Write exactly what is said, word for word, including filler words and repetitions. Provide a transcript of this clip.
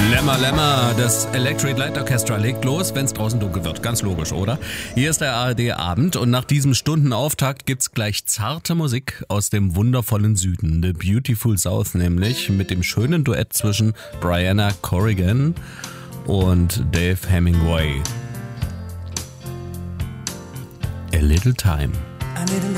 Lämmer, Lämmer, das Electric Light Orchestra legt los, wenn es draußen dunkel wird. Ganz logisch, oder? Hier ist der A R D-Abend und nach diesem Stundenauftakt gibt's gleich zarte Musik aus dem wundervollen Süden. The Beautiful South nämlich, mit dem schönen Duett zwischen Brianna Corrigan und Dave Hemingway. A Little Time.